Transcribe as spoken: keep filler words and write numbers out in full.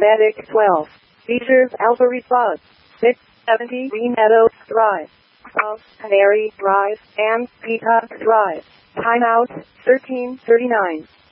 Medic twelve. Features Albury Bus. six seventy Green Meadows Drive. South Canary Drive and Peacock Drive. Timeout thirteen thirty-nine.